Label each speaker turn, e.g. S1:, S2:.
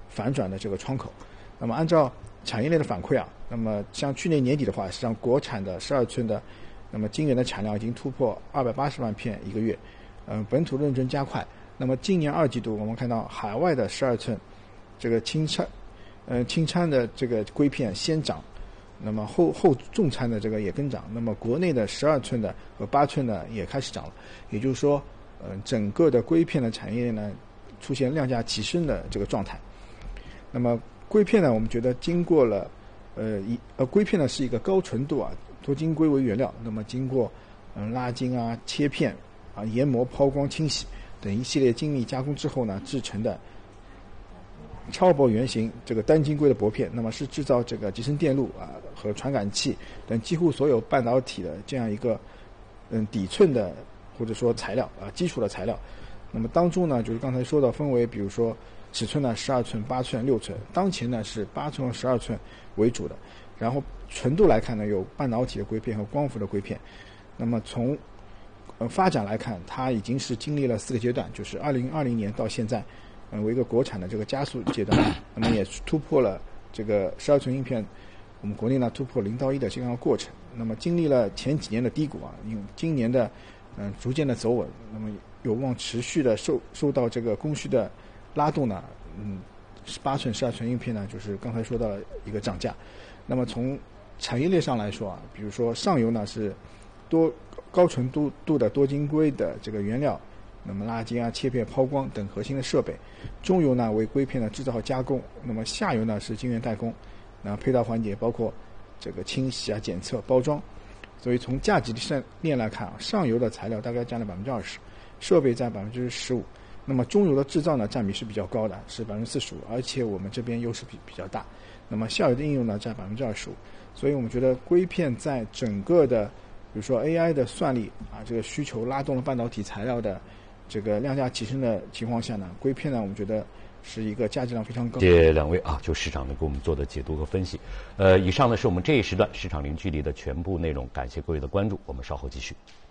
S1: 反转的这个窗口。那么按照产业链的反馈啊，那么像去年年底的话，实际上国产的12寸的那么晶圆的产量已经突破280万片一个月，本土认证加快。那么今年2季度我们看到海外的12寸这个轻参的这个硅片先涨，那么后重参的这个也跟涨，那么国内的12寸的和8寸的也开始涨了，也就是说，整个的硅片的产业链呢出现量价齐升的这个状态。那么硅片呢，我们觉得经过了硅片呢是一个高纯度啊多晶硅为原料，那么经过拉晶啊、切片啊、研磨、抛光、清洗等一系列精密加工之后呢制成的超薄圆形这个单晶硅的薄片，那么是制造这个集成电路啊和传感器等几乎所有半导体的这样一个底寸的或者说材料啊基础的材料。那么当中呢，就是刚才说到分为，比如说尺寸呢12寸、8寸、6寸，当前呢是8寸和12寸为主的。然后纯度来看呢，有半导体的硅片和光伏的硅片。那么从发展来看，它已经是经历了4个阶段，就是2020年到现在，为一个国产的这个加速阶段，那么也突破了这个12寸硬片，我们国内呢突破0到1的这样的过程。那么经历了前几年的低谷啊，因为今年的逐渐的走稳，那么有望持续的受到这个供需的拉动呢，8寸、12寸硬片呢，就是刚才说到了一个涨价。那么从产业链上来说啊，比如说上游呢是高纯度的多晶硅的这个原料，那么拉晶啊、切片、抛光等核心的设备；中游呢为硅片的制造和加工，那么下游呢是晶圆代工，那配套环节包括这个清洗啊、检测、包装。所以从价值链来看啊，上游的材料大概占了20%，设备占15%，那么中游的制造呢占比是比较高的，是45%，而且我们这边优势比较大。那么下游的应用呢占25%，所以我们觉得硅片在整个的比如说 AI 的算力啊这个需求拉动了半导体材料的这个量价齐升的情况下呢，硅片呢我们觉得是一个价值量非常高。
S2: 谢谢两位啊，就市场呢给我们做的解读和分析。以上呢是我们这一时段市场零距离的全部内容，感谢各位的关注，我们稍后继续。